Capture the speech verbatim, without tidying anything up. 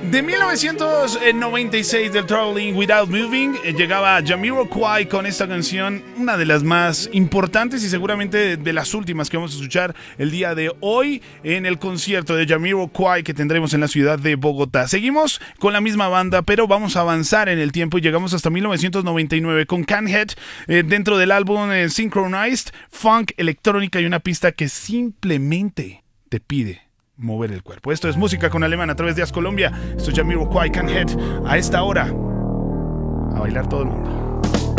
De mil novecientos noventa y seis del Traveling Without Moving eh, llegaba Jamiroquai con esta canción, una de las más importantes y seguramente de las últimas que vamos a escuchar el día de hoy en el concierto de Jamiroquai que tendremos en la ciudad de Bogotá. Seguimos con la misma banda, pero vamos a avanzar en el tiempo y llegamos hasta mil novecientos noventa y nueve con Canhead eh, dentro del álbum eh, Synchronized, funk, electrónica y una pista que simplemente te pide mover el cuerpo. Esto es Música con Alemán a través de As Colombia. Esto es Jamiroquai, Canhead. A esta hora, a bailar todo el mundo.